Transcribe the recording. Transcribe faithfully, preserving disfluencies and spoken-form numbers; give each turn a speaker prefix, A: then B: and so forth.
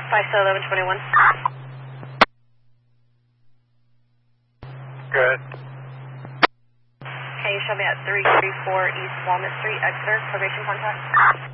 A: five seven eleven twenty-one.
B: Good.
A: Can you show me at three three four East Walnut Street, Exeter, probation contact?